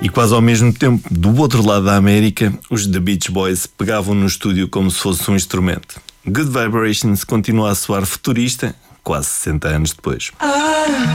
E quase ao mesmo tempo, do outro lado da América, os The Beach Boys pegavam no estúdio como se fosse um instrumento. Good Vibrations continua a soar futurista, quase 60 anos depois.